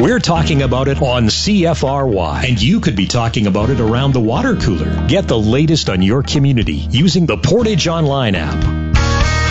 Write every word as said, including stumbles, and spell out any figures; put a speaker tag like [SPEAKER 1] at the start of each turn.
[SPEAKER 1] We're talking about it on C F R Y, and you could be talking about it around the water cooler. Get the latest on your community using the Portage Online app